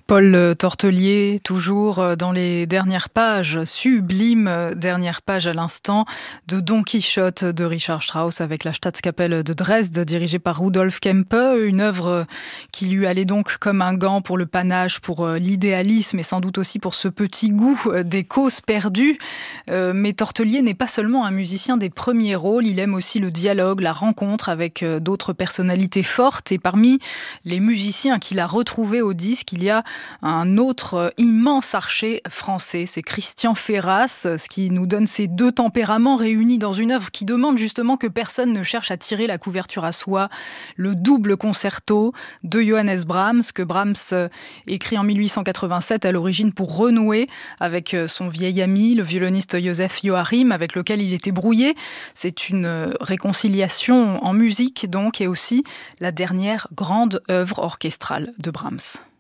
Paul Tortelier, toujours dans les dernières pages, sublime dernière page à l'instant, de Don Quichotte de Richard Strauss avec la Staatskapelle de Dresde, dirigée par Rudolf Kempe, une œuvre qui lui allait donc comme un gant pour le panache, pour l'idéalisme et sans doute aussi pour ce petit goût des causes perdues. Mais Tortelier n'est pas seulement un musicien des premiers rôles, il aime aussi le dialogue, la rencontre avec d'autres personnalités fortes. Et parmi les musiciens qu'il a retrouvés au disque, il y a un autre immense archer français, c'est Christian Ferras, ce qui nous donne ces deux tempéraments réunis dans une œuvre qui demande justement que personne ne cherche à tirer la couverture à soi. Le double concerto de Johannes Brahms, que Brahms écrit en 1887 à l'origine pour renouer avec son vieil ami, le violoniste Joseph Joachim, avec lequel il était brouillé. C'est une réconciliation en musique donc, et aussi la dernière grande œuvre orchestrale de Brahms.